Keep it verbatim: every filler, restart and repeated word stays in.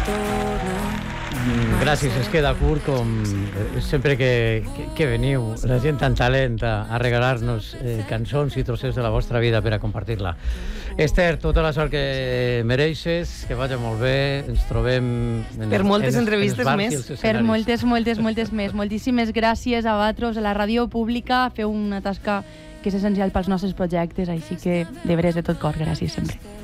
Gràcies, es queda curt com sempre que, que, que veniu, la gent amb talent a, a regalar-nos eh, cançons i trossets de la vostra vida per a compartir-la. Esther, tota la sort que mereixes, que vagi molt bé, ens trobem en, per moltes en, entrevistes en més. Per moltes, moltes, moltes més. Moltíssimes gràcies a vosaltres, a la ràdio pública, feu una tasca que és essencial pels nostres projectes, així que de veres de tot cor, gràcies sempre.